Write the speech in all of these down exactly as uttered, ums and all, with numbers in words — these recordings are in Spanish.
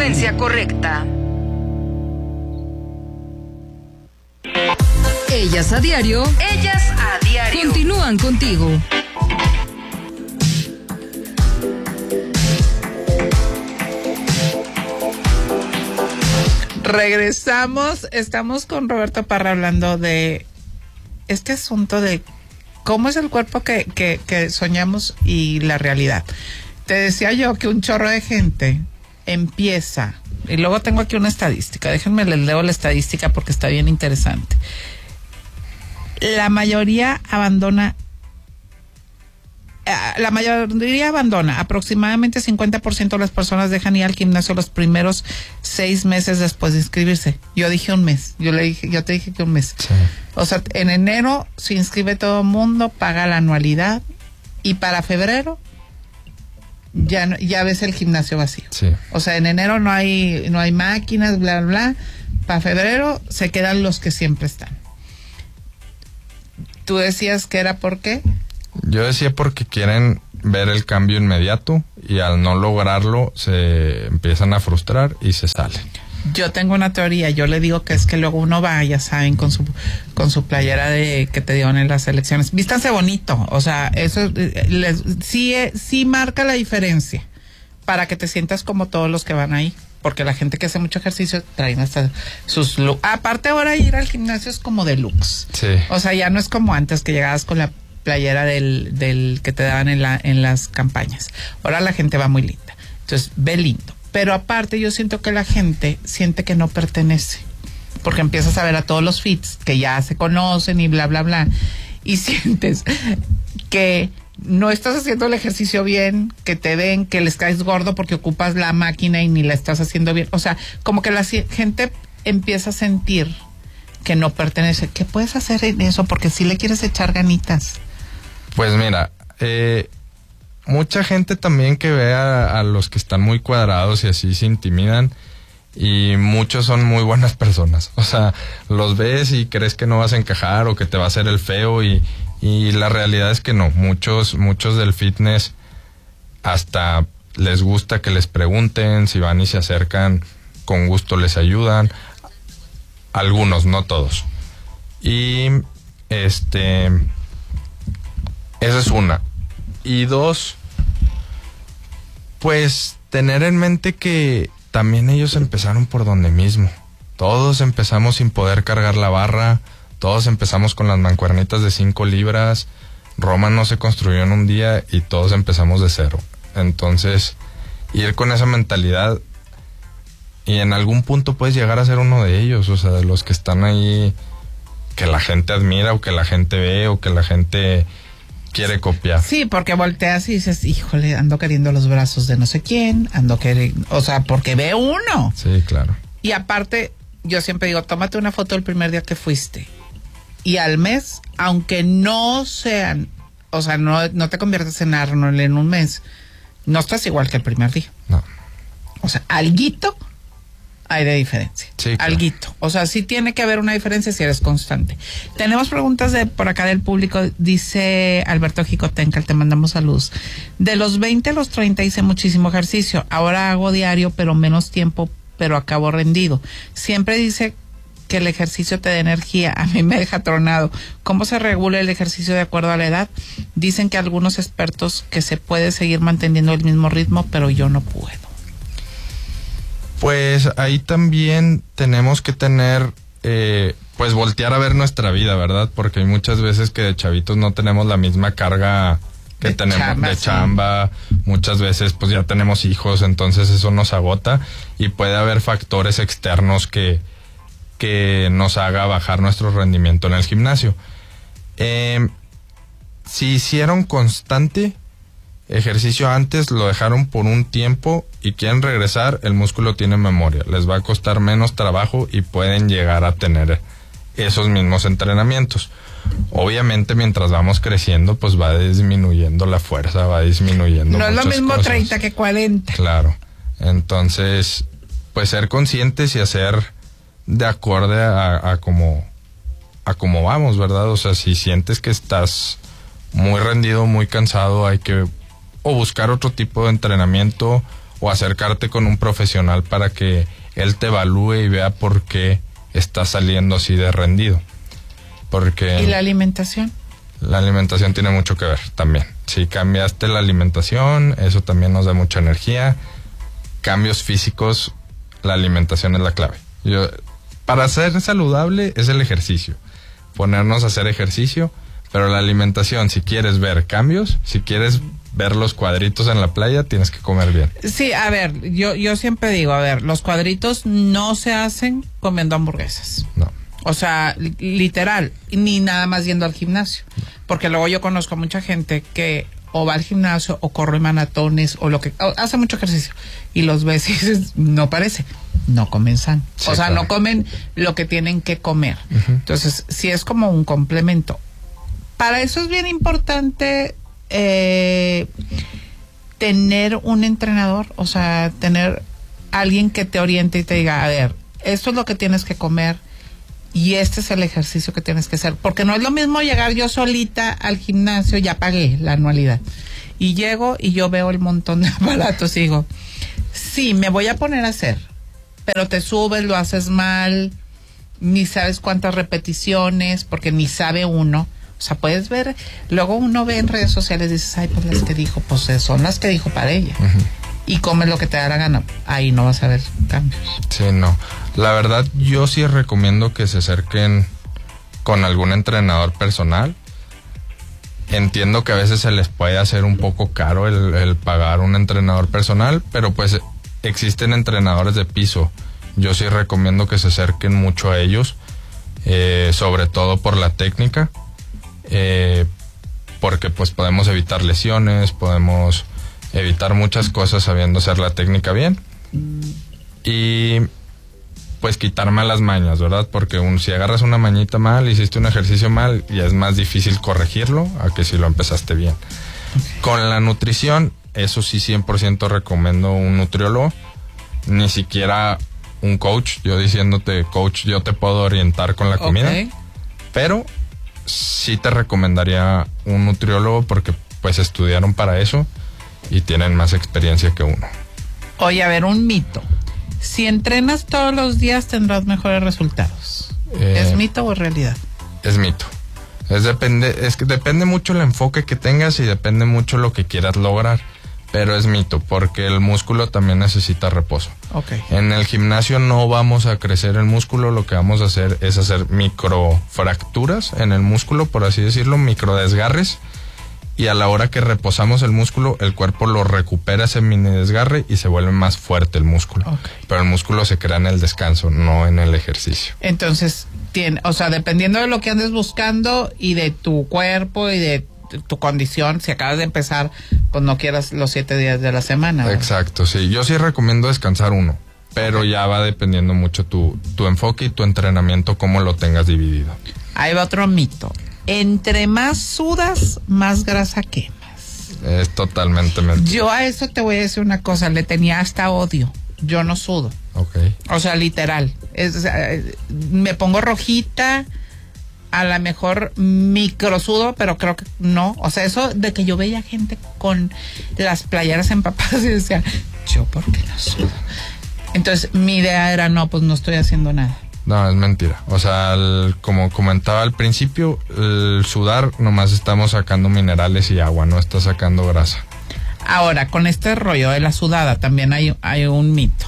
frecuencia correcta. Ellas a diario. Ellas a diario. Continúan contigo. Regresamos, estamos con Roberto Parra hablando de este asunto de cómo es el cuerpo que, que, que soñamos y la realidad. Te decía yo que un chorro de gente empieza, y luego tengo aquí una estadística, déjenme les leo la estadística porque está bien interesante. La mayoría abandona La mayoría abandona, aproximadamente cincuenta por ciento de las personas dejan ir al gimnasio los primeros seis meses después de inscribirse. Yo dije un mes, yo le dije, yo te dije que un mes. Sí. O sea, en enero se inscribe todo el mundo, paga la anualidad y para febrero ya no, ya ves el gimnasio vacío. Sí. O sea, en enero no hay no hay máquinas, bla, bla. Para febrero se quedan los que siempre están. ¿Tú decías que era por qué? Yo decía porque quieren ver el cambio inmediato y al no lograrlo se empiezan a frustrar y se salen. Yo tengo una teoría, yo le digo que es que luego uno va, ya saben, con su con su playera de que te dieron en las elecciones. Vístanse bonito, o sea, eso les, sí, sí marca la diferencia para que te sientas como todos los que van ahí. Porque la gente que hace mucho ejercicio traen hasta sus looks. Aparte ahora ir al gimnasio es como deluxe. Sí. O sea, ya no es como antes que llegabas con la playera del, del que te daban en la en las campañas. Ahora la gente va muy linda. Entonces, ve lindo. Pero aparte yo siento que la gente siente que no pertenece. Porque empiezas a ver a todos los fits que ya se conocen y bla, bla, bla. Y sientes que no estás haciendo el ejercicio bien, que te ven, que les caes gordo porque ocupas la máquina y ni la estás haciendo bien. O sea, como que la gente empieza a sentir que no pertenece. ¿Qué puedes hacer en eso? Porque si le quieres echar ganitas. Pues mira, eh, mucha gente también que ve a, a los que están muy cuadrados y así se intimidan, y muchos son muy buenas personas. O sea, los ves y crees que no vas a encajar o que te va a hacer el feo y, y la realidad es que no. Muchos, muchos del fitness hasta les gusta que les pregunten, si van y se acercan, con gusto les ayudan. Algunos, no todos. Y este... esa es una. Y dos, pues tener en mente que también ellos empezaron por donde mismo. Todos empezamos sin poder cargar la barra, todos empezamos con las mancuernitas de cinco libras. Roma no se construyó en un día y todos empezamos de cero. Entonces, ir con esa mentalidad y en algún punto puedes llegar a ser uno de ellos, o sea, de los que están ahí, que la gente admira o que la gente ve o que la gente quiere copiar. Sí, porque volteas y dices, híjole, ando queriendo los brazos de no sé quién, ando queriendo, o sea, porque ve uno. Sí, claro. Y aparte, yo siempre digo, tómate una foto el primer día que fuiste. Y al mes, aunque no sean, o sea, no, no te conviertes en Arnold en un mes, no estás igual que el primer día. No. O sea, alguito hay de diferencia. Sí, claro. Alguito. O sea, sí tiene que haber una diferencia si eres constante. Tenemos preguntas de por acá del público. Dice Alberto Jicotencal, te mandamos saludos. De los veinte a los treinta hice muchísimo ejercicio. Ahora hago diario, pero menos tiempo, pero acabo rendido. Siempre dice que el ejercicio te da energía. A mí me deja tronado. ¿Cómo se regula el ejercicio de acuerdo a la edad? Dicen que algunos expertos que se puede seguir manteniendo el mismo ritmo, pero yo no puedo. Pues ahí también tenemos que tener, eh, pues voltear a ver nuestra vida, ¿verdad? Porque hay muchas veces que de chavitos no tenemos la misma carga que de tenemos chamba, de sí. chamba. Muchas veces pues ya tenemos hijos, entonces eso nos agota y puede haber factores externos que, que nos haga bajar nuestro rendimiento en el gimnasio. Eh, si hicieron constante ejercicio antes, lo dejaron por un tiempo y quieren regresar, el músculo tiene memoria, les va a costar menos trabajo y pueden llegar a tener esos mismos entrenamientos. Obviamente mientras vamos creciendo pues va disminuyendo la fuerza, va disminuyendo. No es lo mismo cosas. treinta que cuarenta. Claro, entonces pues ser conscientes y hacer de acorde a, a como a como vamos, ¿verdad? O sea, si sientes que estás muy rendido, muy cansado, hay que o buscar otro tipo de entrenamiento o acercarte con un profesional para que él te evalúe y vea por qué estás saliendo así de rendido. Porque ¿Y la alimentación? La alimentación tiene mucho que ver también. Si cambiaste la alimentación, eso también nos da mucha energía. Cambios físicos, la alimentación es la clave. Yo, para ser saludable es el ejercicio, ponernos a hacer ejercicio, pero la alimentación, si quieres ver cambios, si quieres ver los cuadritos en la playa, tienes que comer bien. Sí, a ver, yo, yo siempre digo, a ver, los cuadritos no se hacen comiendo hamburguesas. No. O sea, li- literal, ni nada más yendo al gimnasio. Porque luego yo conozco a mucha gente que o va al gimnasio o corre maratones o lo que o hace mucho ejercicio y los ves y dices, no parece, no comen sano. Sí, o sea, claro. no comen lo que tienen que comer. Uh-huh. Entonces, sí es como un complemento. Para eso es bien importante eh, tener un entrenador, o sea, tener alguien que te oriente y te diga, a ver, esto es lo que tienes que comer y este es el ejercicio que tienes que hacer, porque no es lo mismo llegar yo solita al gimnasio, ya pagué la anualidad y llego y yo veo el montón de aparatos y digo, sí, me voy a poner a hacer, pero te subes, lo haces mal, ni sabes cuántas repeticiones, porque ni sabe uno. O sea, puedes ver, luego uno ve en redes sociales y dices, ay, pues las que dijo, pues son las que dijo para ella. Uh-huh. Y comes lo que te da la gana, ahí no vas a ver cambios. Sí, no. La verdad, yo sí recomiendo que se acerquen con algún entrenador personal. Entiendo que a veces se les puede hacer un poco caro el, el pagar un entrenador personal, pero pues existen entrenadores de piso. Yo sí recomiendo que se acerquen mucho a ellos, eh, sobre todo por la técnica, eh, porque pues podemos evitar lesiones, podemos evitar muchas cosas sabiendo hacer la técnica bien y pues quitar malas mañas, ¿verdad? Porque un, si agarras una mañita mal, hiciste un ejercicio mal, ya es más difícil corregirlo a que si lo empezaste bien. Okay. Con la nutrición, eso sí cien por ciento recomiendo un nutriólogo, ni siquiera un coach, yo diciéndote, coach, yo te puedo orientar con la comida, okay, pero sí te recomendaría un nutriólogo porque pues estudiaron para eso y tienen más experiencia que uno. Oye, a ver, un mito. Si entrenas todos los días tendrás mejores resultados. Eh, ¿Es mito o realidad? Es mito. Es depende, es que depende mucho el enfoque que tengas y depende mucho lo que quieras lograr. Pero es mito, porque el músculo también necesita reposo. Okay. En el gimnasio no vamos a crecer el músculo, lo que vamos a hacer es hacer microfracturas en el músculo, por así decirlo, microdesgarres. Y a la hora que reposamos el músculo, el cuerpo lo recupera ese mini desgarre y se vuelve más fuerte el músculo. Okay. Pero el músculo se crea en el descanso, no en el ejercicio. Entonces, tiene, o sea, dependiendo de lo que andes buscando y de tu cuerpo y de tu condición, si acabas de empezar, pues no quieras los siete días de la semana, ¿verdad? Exacto, sí. Yo sí recomiendo descansar uno, pero ya va dependiendo mucho tu, tu enfoque y tu entrenamiento, cómo lo tengas dividido. Ahí va otro mito. Entre más sudas, más grasa quemas. Es totalmente mentira. Yo a eso te voy a decir una cosa, le tenía hasta odio. Yo no sudo. Okay. O sea, literal. Es, o sea, me pongo rojita, a lo mejor microsudo, pero creo que no. O sea, eso de que yo veía gente con las playeras empapadas y decía, yo por qué no sudo. Entonces mi idea era, no, pues no estoy haciendo nada. No, es mentira. O sea, el, como comentaba al principio, el sudar nomás estamos sacando minerales y agua, no está sacando grasa. Ahora, con este rollo de la sudada también hay, hay un mito.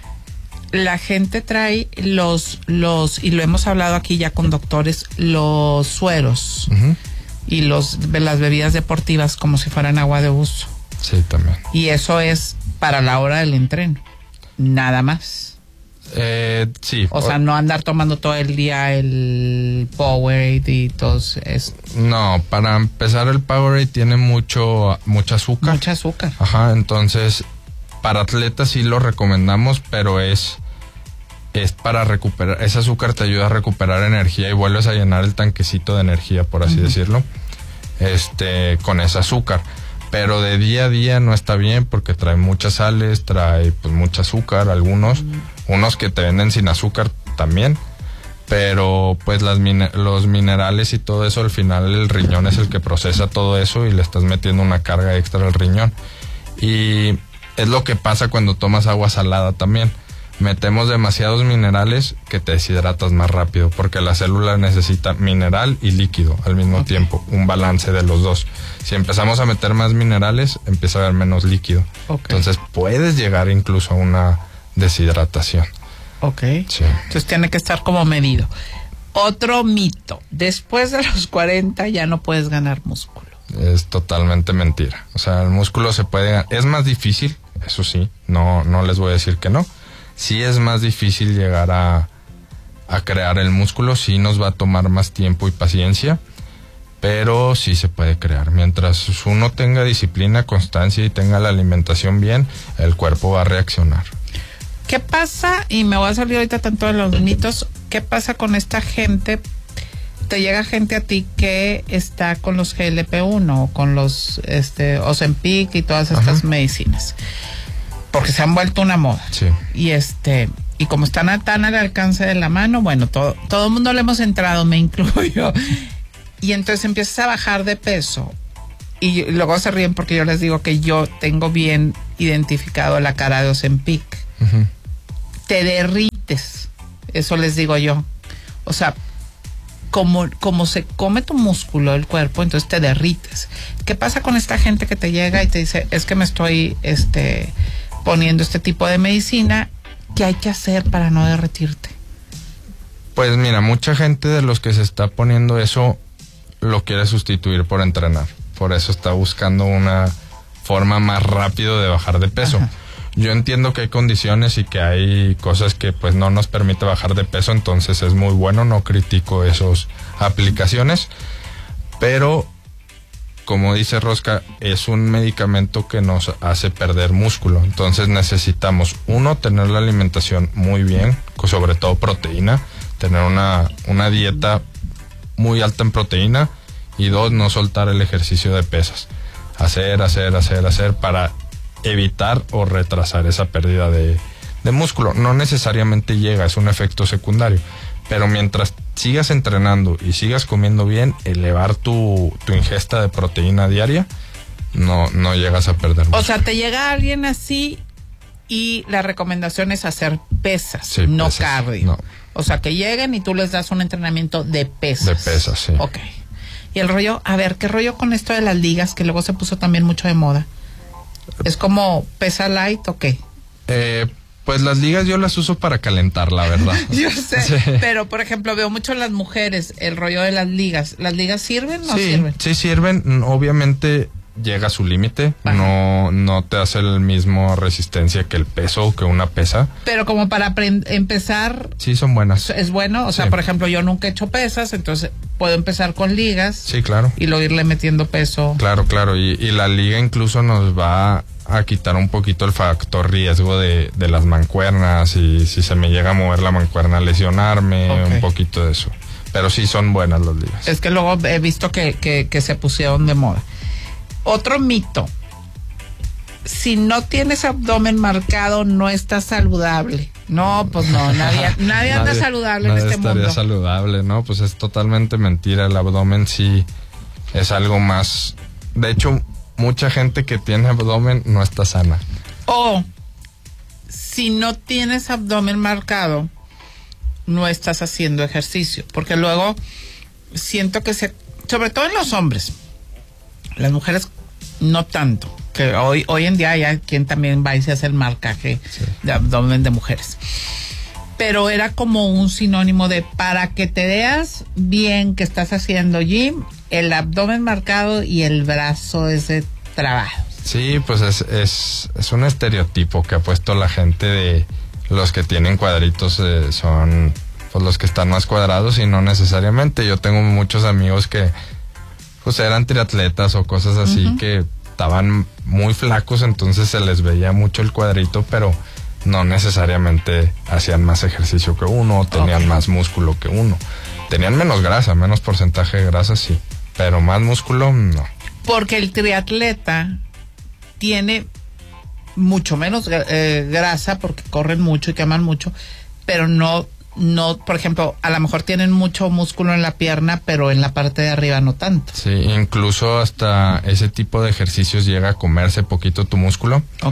La gente trae los, los, y lo hemos hablado aquí ya con doctores, los sueros uh-huh. y los, las bebidas deportivas como si fueran agua de uso. Sí, también. Y eso es para la hora del entreno, nada más. Eh, sí. O sea, no andar tomando todo el día el Powerade y todo eso. No, para empezar el Powerade tiene mucho, mucha azúcar. Mucha azúcar. Ajá, entonces para atletas sí lo recomendamos, pero es es para recuperar, ese azúcar te ayuda a recuperar energía y vuelves a llenar el tanquecito de energía, por así uh-huh. decirlo, este, con ese azúcar. Pero de día a día no está bien porque trae muchas sales, trae pues mucho azúcar, algunos, uh-huh. unos que te venden sin azúcar también, pero pues las min- los minerales y todo eso, al final el riñón es el que procesa todo eso y le estás metiendo una carga extra al riñón. Y es lo que pasa cuando tomas agua salada también. Metemos demasiados minerales que te deshidratas más rápido, porque la célula necesita mineral y líquido al mismo okay. tiempo, un balance de los dos. Si empezamos a meter más minerales, empieza a haber menos líquido. Okay. Entonces puedes llegar incluso a una deshidratación. Ok. Sí. Entonces tiene que estar como medido. Otro mito, después de los cuarenta ya no puedes ganar músculo. Es totalmente mentira. O sea, el músculo se puede ganar. Es más difícil, eso sí, no, no les voy a decir que no. Sí es más difícil llegar a, a crear el músculo, sí nos va a tomar más tiempo y paciencia, pero sí se puede crear. Mientras uno tenga disciplina, constancia y tenga la alimentación bien, el cuerpo va a reaccionar. ¿Qué pasa? Y me voy a salir ahorita tanto de los mitos. ¿Qué pasa con esta gente? Te llega gente a ti que está con los G L P uno o con los este, Ozempic y todas estas Ajá. medicinas, porque se han vuelto una moda. Sí. Y este y como están a, tan al alcance de la mano, bueno, todo todo el mundo le hemos entrado, me incluyo. Y entonces empiezas a bajar de peso. Y luego se ríen porque yo les digo que yo tengo bien identificado la cara de Ozempic. Uh-huh. Te derrites, eso les digo yo. O sea, como, como se come tu músculo del cuerpo, entonces te derrites. ¿Qué pasa con esta gente que te llega y te dice, es que me estoy este, poniendo este tipo de medicina? ¿Qué hay que hacer para no derretirte? Pues mira, mucha gente de los que se está poniendo eso lo quiere sustituir por entrenar. Por eso está buscando una forma más rápido de bajar de peso. Ajá. Yo entiendo que hay condiciones y que hay cosas que pues no nos permite bajar de peso, entonces es muy bueno, no critico esas aplicaciones, pero como dice Rosca, es un medicamento que nos hace perder músculo, entonces necesitamos, uno, tener la alimentación muy bien, sobre todo proteína, tener una, una dieta muy alta en proteína, y dos, no soltar el ejercicio de pesas, hacer, hacer, hacer, hacer para evitar o retrasar esa pérdida de, de músculo. No necesariamente llega, es un efecto secundario, pero mientras sigas entrenando y sigas comiendo bien, elevar tu, tu ingesta de proteína diaria, no, no llegas a perder músculo. O sea, te llega alguien así y la recomendación es hacer pesas, sí, no pesas, cardio. no. O sea, que lleguen y tú les das un entrenamiento de pesas. De pesas, sí. Ok. Y el rollo, a ver, ¿qué rollo con esto de las ligas que luego se puso también mucho de moda? ¿Es como pesa light o qué? Eh, pues las ligas yo las uso para calentar, la verdad. Yo sé, sí. Pero por ejemplo veo mucho las mujeres, el rollo de las ligas. ¿Las ligas sirven o no sí, sirven? Sí, sirven. Obviamente llega a su límite. No, no te hace el mismo resistencia que el peso o que una pesa. Pero como para empezar... Sí, son buenas. Es bueno, o sea, sí. Por ejemplo, yo nunca he hecho pesas, entonces puedo empezar con ligas. Sí, claro. Y luego irle metiendo peso. Claro, claro. Y, y la liga incluso nos va a quitar un poquito el factor riesgo de, de las mancuernas, y si se me llega a mover la mancuerna, lesionarme, okay. Un poquito de eso. Pero sí son buenas las ligas. Es que luego he visto que, que, que se pusieron de moda. Otro mito: si no tienes abdomen marcado, no estás saludable. No, pues no, nadie, nadie anda nadie, saludable nadie en este estaría mundo. saludable, ¿no? Pues es totalmente mentira. El abdomen sí es algo más. De hecho, mucha gente que tiene abdomen no está sana. O si no tienes abdomen marcado, no estás haciendo ejercicio, porque luego siento que se, sobre todo en los hombres, las mujeres no tanto, que hoy hoy en día hay quien también va y se hace el marcaje sí. de abdomen de mujeres, pero era como un sinónimo de para que te veas bien que estás haciendo gym, el abdomen marcado y el brazo ese trabajo. Sí, pues es, es, es un estereotipo que ha puesto la gente de los que tienen cuadritos eh, son pues los que están más cuadrados, y no necesariamente. Yo tengo muchos amigos que pues eran triatletas o cosas así, uh-huh. que estaban muy flacos, entonces se les veía mucho el cuadrito, pero no necesariamente hacían más ejercicio que uno, o tenían okay. más músculo que uno. Tenían menos grasa, menos porcentaje de grasa, sí, pero más músculo, no. Porque el triatleta tiene mucho menos eh, grasa, porque corren mucho y queman mucho, pero no, no, por ejemplo, a lo mejor tienen mucho músculo en la pierna, pero en la parte de arriba no tanto. Sí, incluso hasta ese tipo de ejercicios llega a comerse poquito tu músculo. Ok.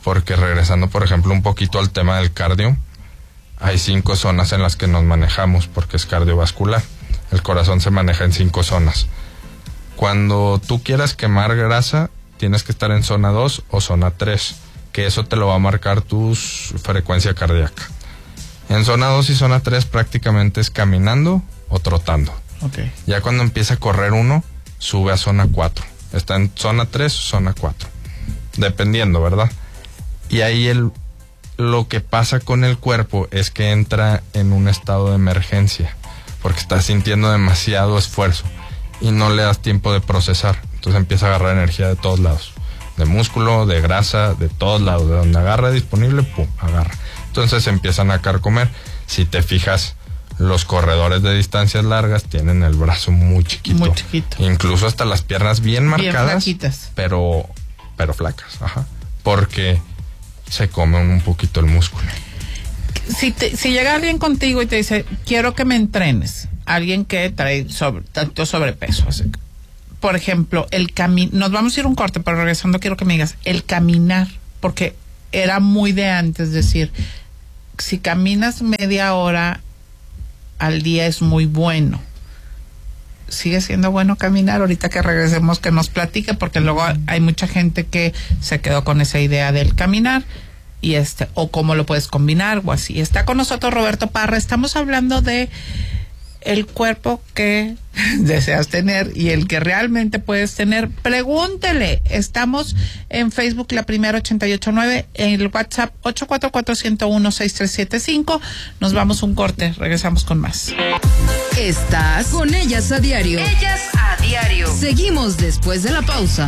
porque regresando, por ejemplo, un poquito al tema del cardio, hay cinco zonas en las que nos manejamos porque es cardiovascular. El corazón se maneja en cinco zonas. Cuando tú quieras quemar grasa, tienes que estar en zona dos o zona tres, que eso te lo va a marcar tu frecuencia cardíaca. En zona dos y zona tres prácticamente es caminando o trotando. Okay. Ya cuando empieza a correr uno, sube a zona cuatro. Está en zona tres o zona cuatro. Dependiendo, ¿verdad? Y ahí el, lo que pasa con el cuerpo es que entra en un estado de emergencia, porque está sintiendo demasiado esfuerzo y no le das tiempo de procesar. Entonces empieza a agarrar energía de todos lados. De músculo, de grasa, de todos lados. De donde agarra disponible, pum, agarra. Entonces empiezan a carcomer. Si te fijas, los corredores de distancias largas tienen el brazo muy chiquito. Muy chiquito. Incluso hasta las piernas bien marcadas. Bien flaquitas. Pero, pero flacas, ajá. Porque se come un poquito el músculo. Si, te, si llega alguien contigo y te dice, quiero que me entrenes, alguien que trae sobre, tanto sobrepeso, así, por ejemplo, el caminar, nos vamos a ir un corte, pero regresando quiero que me digas, el caminar, porque era muy de antes decir, si caminas media hora al día es muy bueno. ¿Sigue siendo bueno caminar? Ahorita que regresemos que nos platique, porque luego hay mucha gente que se quedó con esa idea del caminar y este, o cómo lo puedes combinar o así. Está con nosotros Roberto Parra, estamos hablando de el cuerpo que deseas tener y el que realmente puedes tener. Pregúntele. Estamos en Facebook La Primera ochenta y ocho nueve, en el WhatsApp ocho cuatro cuatro, uno cero uno, seis tres siete cinco. Nos vamos un corte, regresamos con más. Estás con Ellas a Diario. Ellas a Diario. Seguimos después de la pausa.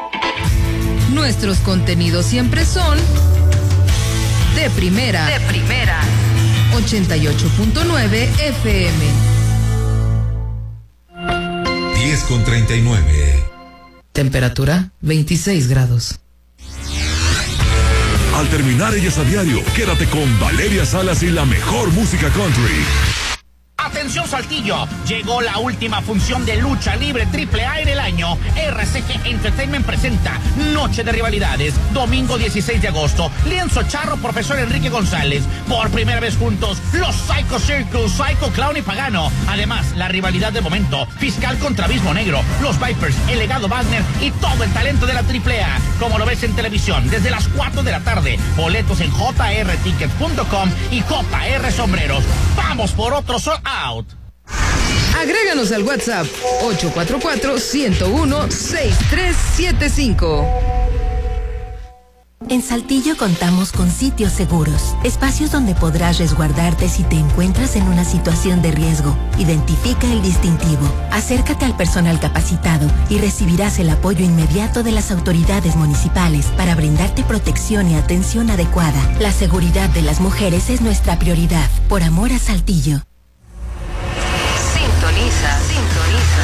Nuestros contenidos siempre son de primera. De primera. ochenta y ocho punto nueve F M. diez con treinta y nueve. Temperatura veintiséis grados. Al terminar Ellas a Diario, quédate con Valeria Salas y la mejor música country. Atención Saltillo, llegó la última función de lucha libre triple A en el año. R C G Entertainment presenta Noche de Rivalidades, domingo dieciséis de agosto, Lienzo Charro, Profesor Enrique González. Por primera vez juntos, los Psycho Circus, Psycho Clown y Pagano. Además, la rivalidad de momento, Fiscal contra Abismo Negro, los Vipers, el Legado Wagner y todo el talento de la triple A. Como lo ves en televisión, desde las cuatro de la tarde. Boletos en j r tickets punto com y J R Sombreros. Vamos por otro sold out. Agréganos al WhatsApp ocho cuatro cuatro, uno cero uno, seis tres siete cinco. En Saltillo contamos con sitios seguros, espacios donde podrás resguardarte si te encuentras en una situación de riesgo. Identifica el distintivo, acércate al personal capacitado y recibirás el apoyo inmediato de las autoridades municipales para brindarte protección y atención adecuada. La seguridad de las mujeres es nuestra prioridad. Por amor a Saltillo. Sintoniza, sintoniza.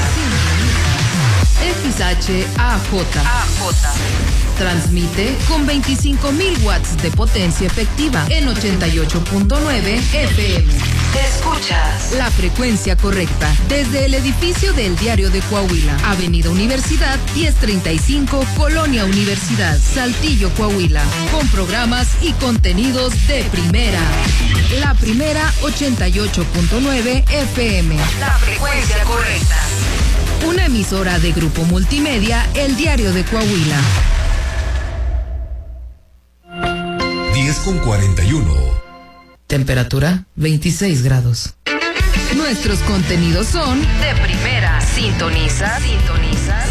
X H A J. A J. Transmite con veinticinco mil watts de potencia efectiva en ochenta y ocho punto nueve F M. Escuchas la frecuencia correcta desde el edificio del Diario de Coahuila, Avenida Universidad diez treinta y cinco, Colonia Universidad, Saltillo, Coahuila, con programas y contenidos de primera. La Primera ochenta y ocho punto nueve F M. la frecuencia correcta. Una emisora de Grupo Multimedia, El Diario de Coahuila. diez con cuarenta y uno. Temperatura veintiséis grados. Nuestros contenidos son De primera. Sintoniza, sintoniza.